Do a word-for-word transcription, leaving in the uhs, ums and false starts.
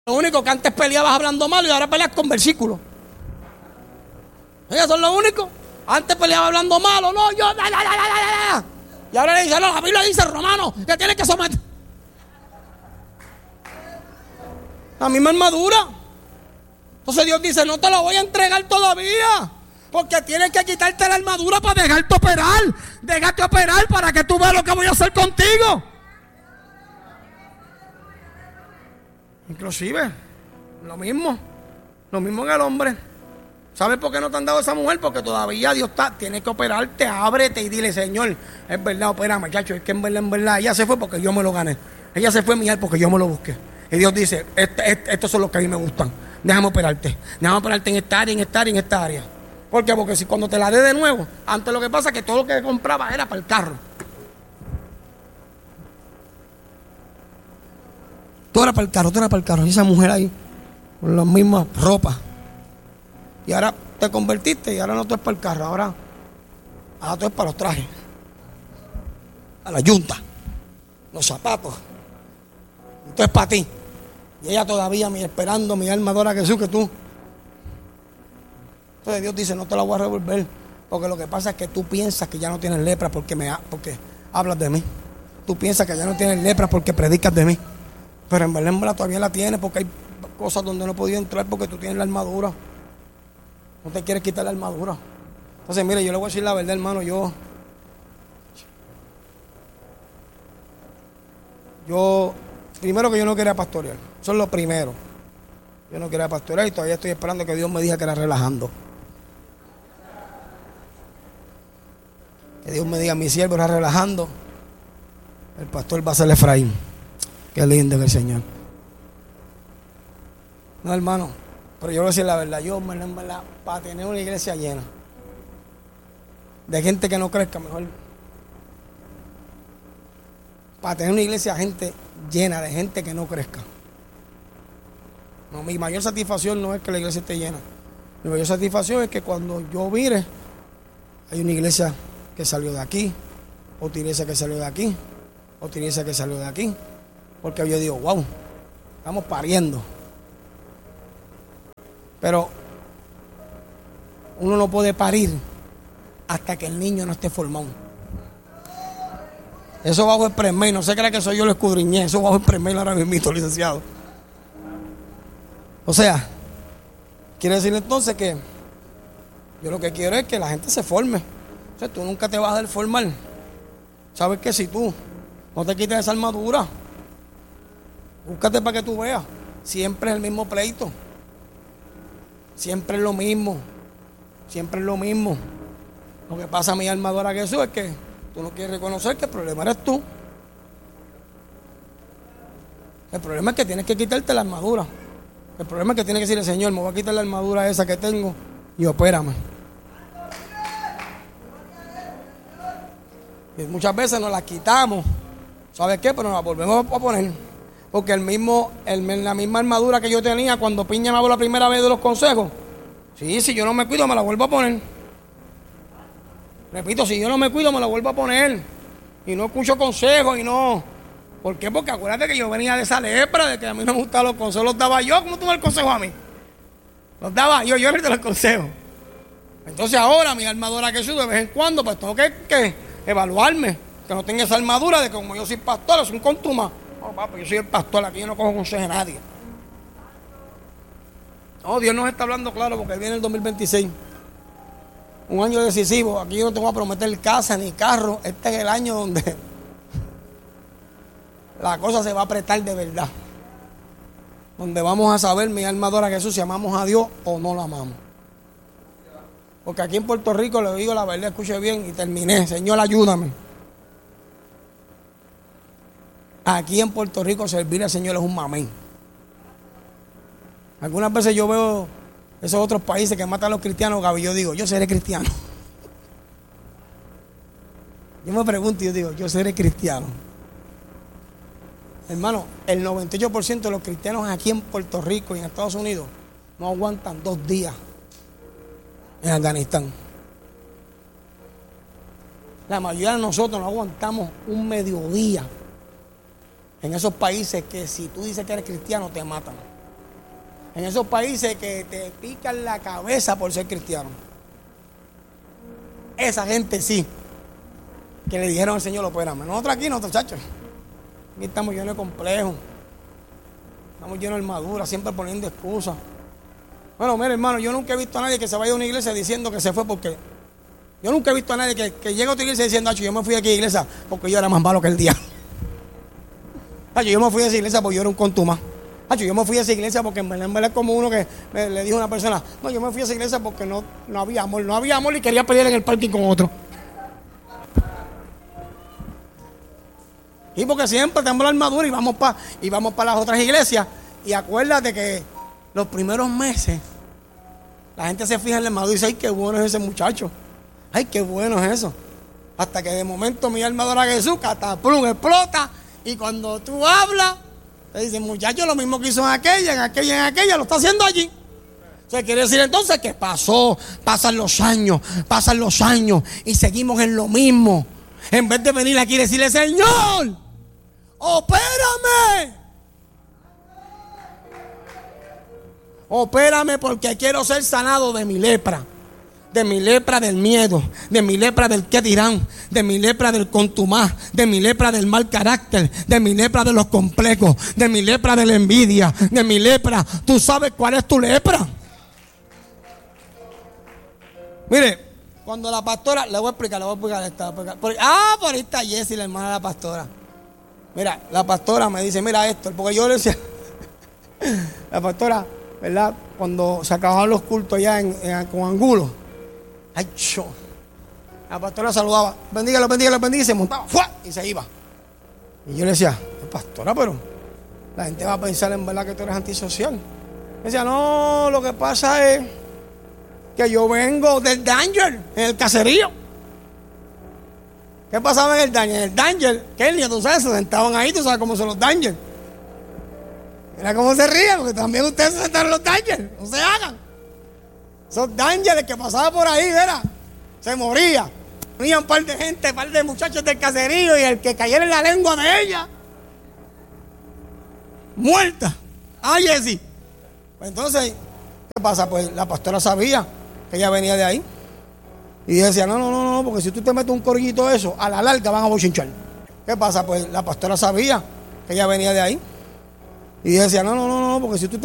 Lo único que antes peleabas hablando malo y ahora peleas con versículos. Ellos son los únicos. Antes peleaba hablando malo, no, yo, la, la, la, la, la, la. Y ahora le dice, no, la Biblia dice, Romano, que tienes que someter. La misma armadura. Entonces Dios dice, no te lo voy a entregar todavía, porque tienes que quitarte la armadura para dejarte operar. Déjate operar para que tú veas lo que voy a hacer contigo. Inclusive, lo mismo, lo mismo en el hombre. ¿Sabes por qué no te han dado esa mujer? Porque todavía Dios está, tienes que operarte, ábrete y dile, Señor, es verdad, opera, muchacho, es que en verdad, en verdad, ella se fue porque yo me lo gané. Ella se fue mi hija porque yo me lo busqué. Y Dios dice, este, este, estos son los que a mí me gustan. Déjame operarte, déjame operarte en esta área, en esta área, en esta área. ¿Por qué? Porque si cuando te la dé de nuevo, antes lo que pasa es que todo lo que compraba era para el carro. Todo era para el carro, todo era para el carro. Y esa mujer ahí, con las mismas ropas. Y ahora te convertiste y ahora no todo es para el carro, ahora, ahora todo es para los trajes, a la yunta, los zapatos. Esto es para ti. Y ella todavía me esperando, mi alma adora a Jesús, que tú. Entonces Dios dice, no te la voy a revolver, porque lo que pasa es que tú piensas que ya no tienes lepra porque, me, porque hablas de mí. Tú piensas que ya no tienes lepra porque predicas de mí. Pero en verdad, en verdad todavía la tienes, porque hay cosas donde no he podido entrar porque tú tienes la armadura. No te quieres quitar la armadura. Entonces, mire, yo le voy a decir la verdad, hermano. Yo, yo, primero que yo no quería pastorear. Eso es lo primero. Yo no quería pastorear y todavía estoy esperando que Dios me diga que era relajando. Que Dios me diga, mi siervo era relajando. El pastor va a ser Efraín. Qué lindo es el Señor. No, hermano. Pero yo voy a decir la verdad, yo, en verdad, para tener una iglesia llena de gente que no crezca, mejor. Para tener una iglesia gente llena de gente que no crezca. No, mi mayor satisfacción no es que la iglesia esté llena. Mi mayor satisfacción es que cuando yo mire, hay una iglesia que salió de aquí, otra iglesia que salió de aquí, otra iglesia que salió de aquí. Porque yo digo, wow, estamos pariendo. Pero uno no puede parir hasta que el niño no esté formado. Eso bajo el premey, no se crea que soy yo lo escudriñé, eso bajo el premey ahora mismo, licenciado. O sea, quiere decir entonces que yo lo que quiero es que la gente se forme. O sea, tú nunca te vas a dar formar. Sabes que si tú no te quitas esa armadura, búscate para que tú veas, siempre es el mismo pleito. Siempre es lo mismo, siempre es lo mismo. Lo que pasa a mi alma adora a Jesús es que tú no quieres reconocer que el problema eres tú. El problema es que tienes que quitarte la armadura. El problema es que tienes que decirle, Señor, me voy a quitar la armadura esa que tengo y opérame. Y muchas veces nos la quitamos, ¿sabes qué? Pero nos la volvemos a poner. Porque el mismo, el, la misma armadura que yo tenía cuando Piña me habló la primera vez de los consejos. Sí, si yo no me cuido, me la vuelvo a poner. Repito, si yo no me cuido, me la vuelvo a poner. Y no escucho consejos y no. ¿Por qué? Porque acuérdate que yo venía de esa lepra, de que a mí no me gustaban los consejos. Los daba yo, ¿cómo tú me das el consejo a mí? Los daba yo, yo no te los consejos. Entonces ahora mi armadura que subo de vez en cuando, pues tengo que, que evaluarme. Que no tenga esa armadura de que como yo soy pastor, es un contuma. No, papá, yo soy el pastor, aquí yo no cojo consejo de nadie. No, Dios nos está hablando claro porque viene el dos mil veintiséis. Un año decisivo. Aquí yo no te voy a prometer casa ni carro. Este es el año donde la cosa se va a apretar de verdad. Donde vamos a saber, mi alma adora a Jesús, si amamos a Dios o no lo amamos. Porque aquí en Puerto Rico, le digo la verdad, escuche bien y terminé. Señor, ayúdame. Aquí en Puerto Rico servir al Señor es un mamén. Algunas veces yo veo esos otros países que matan a los cristianos, Gaby, yo digo, yo seré cristiano. Yo me pregunto y yo digo, yo seré cristiano. Hermano, el noventa y ocho por ciento de los cristianos aquí en Puerto Rico y en Estados Unidos no aguantan dos días en Afganistán. La mayoría de nosotros no aguantamos un mediodía en esos países que si tú dices que eres cristiano te matan. En esos países que te pican la cabeza por ser cristiano. Esa gente sí, que le dijeron al Señor, opérame. Nosotros aquí, nosotros, chachos, aquí estamos llenos de complejos. Estamos llenos de armadura, siempre poniendo excusas. Bueno, mire, hermano, yo nunca he visto a nadie que se vaya a una iglesia diciendo que se fue porque... Yo nunca he visto a nadie que, que llegue a otra iglesia diciendo, yo me fui de aquí a iglesia porque yo era más malo que el diablo. Yo me fui de esa iglesia porque yo era un contumaz. Yo me fui de esa iglesia porque en verdad, en verdad es como uno que me, le dijo a una persona, no, yo me fui de esa iglesia porque no, no había amor, no había amor y quería pelear en el parking con otro. Y porque siempre tenemos la armadura y vamos para y vamos para las otras iglesias. Y acuérdate que los primeros meses la gente se fija en la armadura y dice, ay, qué bueno es ese muchacho. Ay, qué bueno es eso. Hasta que de momento mi armadura de Jesús, cataplum, explota. Y cuando tú hablas, te dicen, muchacho, lo mismo que hizo en aquella, en aquella, en aquella, lo está haciendo allí. O sea, quiere decir entonces que pasó, pasan los años, pasan los años y seguimos en lo mismo. En vez de venir aquí y decirle, Señor, opérame. Opérame porque quiero ser sanado de mi lepra. De mi lepra del miedo, de mi lepra del qué dirán, de mi lepra del contumaz, de mi lepra del mal carácter, de mi lepra de los complejos, de mi lepra de la envidia, de mi lepra. ¿Tú sabes cuál es tu lepra? Mire, cuando la pastora, le voy a explicar, le voy a explicar esta. Porque, ah, por ahí está Jessie, la hermana de la pastora. Mira, la pastora me dice, mira esto, porque yo le decía, la pastora, ¿verdad? Cuando se acababan los cultos allá en, en, con Angulo. Ay, yo. La pastora saludaba, bendígalo, bendígalo, bendígalo, y se montaba, ¡fua! Y se iba. Y yo le decía, pastora, pero la gente va a pensar en verdad que tú eres antisocial. Me decía, no, lo que pasa es que yo vengo del Danger, en el caserío. ¿Qué pasaba en el Danger? En el Danger, Kelly, tú sabes, se sentaban ahí, tú sabes cómo son los Danger. Mira cómo se ríen, porque también ustedes se sentaron en los Danger, no se hagan. Esos Dangers que pasaba por ahí, ¿verdad? Se moría. Venía un par de gente, un par de muchachos del caserío y el que cayera en la lengua de ella, muerta. Ay, Jessie. Pues entonces, ¿qué pasa? Pues la pastora sabía que ella venía de ahí. Y decía, no, no, no, no, porque si tú te metes un corillito de eso, a la larga van a bochinchar. ¿Qué pasa? Pues la pastora sabía que ella venía de ahí. Y decía, no, no, no, no, porque si tú te